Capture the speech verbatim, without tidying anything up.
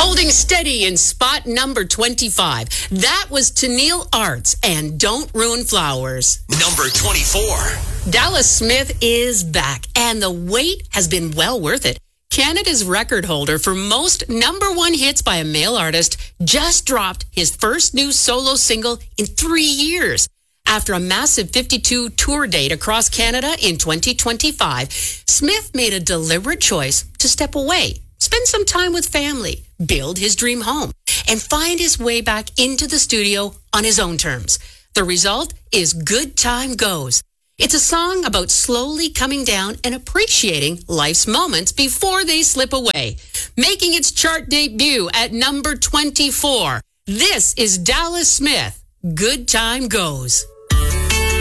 Holding steady in spot number twenty-five. That was Tennille Arts and Don't Ruin Flowers. Number twenty-four. Dallas Smith is back, and the wait has been well worth it. Canada's record holder for most number one hits by a male artist just dropped his first new solo single in three years. After a massive fifty-two tour date across Canada in twenty twenty-five, Smith made a deliberate choice to step away, spend some time with family, build his dream home, and find his way back into the studio on his own terms. The result is Good Time Goes. It's a song about slowly coming down and appreciating life's moments before they slip away. Making its chart debut at number twenty-four, this is Dallas Smith, Good Time Goes.